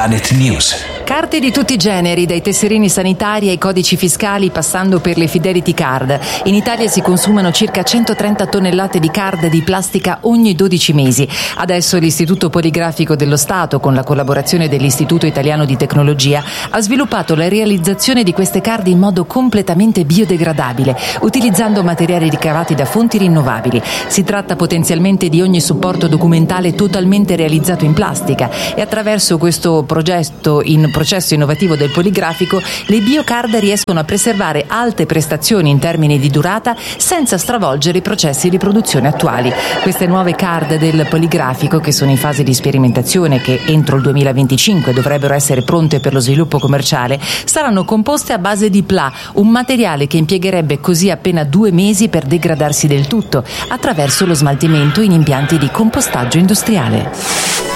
Planet News. Carte di tutti i generi, dai tesserini sanitari ai codici fiscali passando per le Fidelity Card. In Italia si consumano circa 130 tonnellate di card di plastica ogni 12 mesi. Adesso l'Istituto Poligrafico dello Stato, con la collaborazione dell'Istituto Italiano di Tecnologia, ha sviluppato la realizzazione di queste card in modo completamente biodegradabile, utilizzando materiali ricavati da fonti rinnovabili. Si tratta potenzialmente di ogni supporto documentale totalmente realizzato in plastica e attraverso questo processo innovativo del poligrafico, le biocard riescono a preservare alte prestazioni in termini di durata senza stravolgere i processi di produzione attuali. Queste nuove card del poligrafico, che sono in fase di sperimentazione, che entro il 2025 dovrebbero essere pronte per lo sviluppo commerciale, saranno composte a base di PLA, un materiale che impiegherebbe così appena 2 mesi per degradarsi del tutto, attraverso lo smaltimento in impianti di compostaggio industriale.